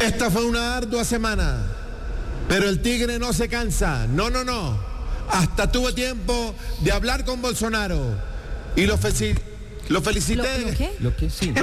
Esta fue una ardua semana, pero el tigre no se cansa. No. Hasta tuve tiempo de hablar con Bolsonaro y lo felicité. ¿Lo qué? ¿Lo qué? Sí.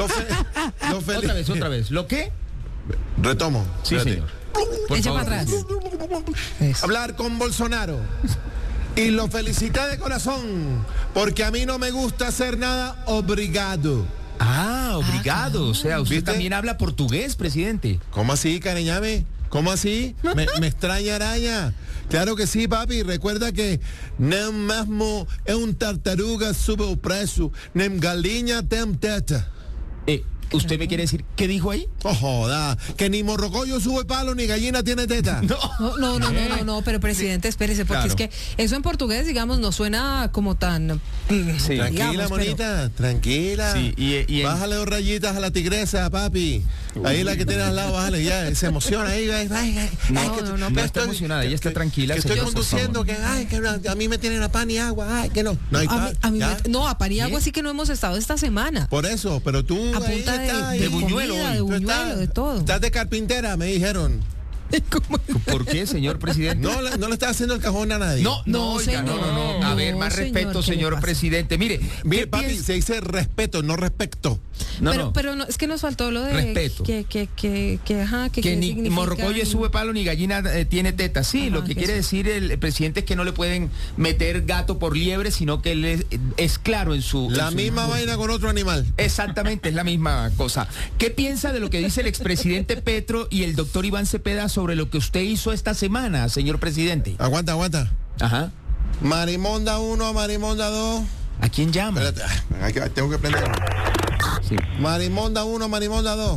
Otra vez. ¿Lo qué? Retomo. Sí, Espérate. señor. Echa para atrás. Hablar con Bolsonaro y lo felicité de corazón, porque a mí no me gusta hacer nada obligado. Ah, obrigado. O sea, usted ¿Viste? también habla portugués, presidente. ¿Cómo así, cariñame? ¿Cómo así? Me extraña araña. Claro que sí, papi. Recuerda que nem mesmo é tartaruga sube o preço, nem galinha tem teta. ¿Usted me quiere decir qué dijo ahí? Oh, joda, que ni morrocoyo sube palo ni gallina tiene teta. No, pero presidente, espérese, porque Claro. es que eso en portugués, digamos, no suena como tan... Sí. Tranquila, digamos, monita, tranquila. Sí, y Bájale 2 rayitas a la tigresa, papi. Ahí la que tienes al lado, bájale ya. Se emociona ahí. No está emocionada, ella está tranquila. Que estoy señor, por conduciendo, que a mí me tienen a pan y agua. Ay, que no. No hay pan. A pan y agua sí que no hemos estado esta semana. Por eso, pero tú A ahí punta estás, de ahí. buñuelo comida, hoy. de Tú buñuelo, de todo. Estás de carpintera, me dijeron. ¿Por qué, señor presidente? No le estás haciendo el cajón a nadie. No, oiga, señor. no. A ver, más No, señor, respeto, ¿qué le señor pasa? presidente. Mire, Mire, ¿qué papi, piensa? se dice respeto, no respecto. Pero no, es que nos faltó lo de... Respeto. Que Que ni significa morrocoye y- sube palo ni gallina tiene teta. Sí, Ajá, lo que eso. quiere decir el presidente es que no le pueden meter gato por liebre, sino que él es claro en su... La en su misma discurso. vaina con otro animal. Exactamente, es la misma cosa. ¿Qué piensa de lo que dice el expresidente Petro y el doctor Iván Cepeda sobre lo que usted hizo esta semana, señor presidente? Aguanta. Ajá. Marimonda 1, Marimonda 2. ¿A quién llama? Espérate, tengo que prender. Sí. Marimonda 1, Marimonda 2.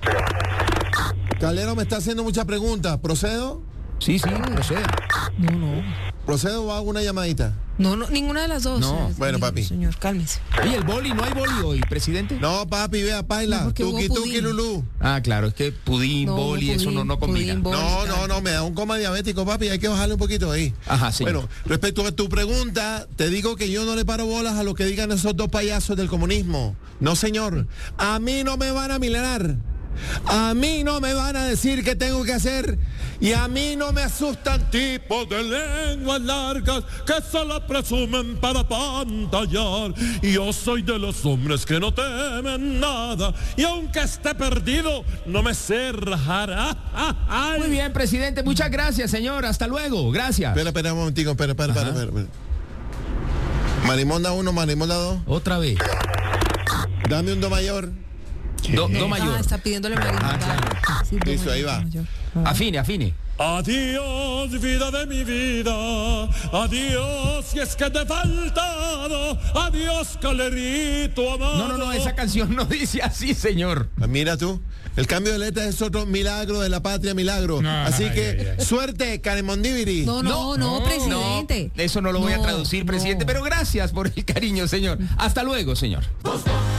Calero me está haciendo muchas preguntas. ¿Procedo? Sí, proceda. ¿Procedo o hago una llamadita? No, ninguna de las dos. No, bueno, papi. Señor, cálmese. Oye, el boli, ¿no hay boli hoy, presidente? No, papi, vea, paila. No, porque hubo Tuki, pudín. lulú. Ah, claro, es que pudín, No, boli, eso pudín, no combina. pudín, boli. No, me da un coma diabético, papi. Hay que bajarle un poquito ahí. Ajá, sí. Bueno, respecto a tu pregunta, te digo que yo no le paro bolas a lo que digan esos dos payasos del comunismo. No, señor. A mí no me van a milenar. A mí no me van a decir qué tengo que hacer. Y a mí no me asustan tipos de lenguas largas que solo presumen para pantallar. Yo soy de los hombres que no temen nada. Y aunque esté perdido, no me cerrará. Muy bien, presidente, muchas gracias, señor. Hasta luego, gracias. Espera un momentico, espera. Marimonda 1, Marimonda 2. Otra vez. Dame un do mayor. Do mayor. Está pidiéndole marimonda. claro. Sí, do Listo, ahí va. mayor. Afine. Adiós, vida de mi vida. Adiós, si es que te he faltado. Adiós, calerito amado. No, esa canción no dice así, señor. Mira tú, el cambio de letra es otro milagro de la patria, milagro. Así que, suerte, Caremondibiri. No, presidente. No, eso no lo voy a traducir, presidente, pero gracias por el cariño, señor. Hasta luego, señor.